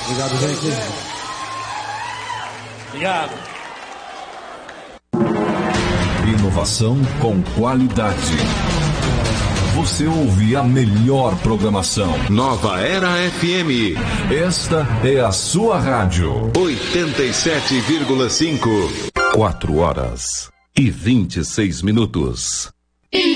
Obrigado, gente. Obrigado. Inovação com qualidade. Você ouve a melhor programação. Nova Era FM. Esta é a sua rádio. 87,5. 4 horas e 26 minutos.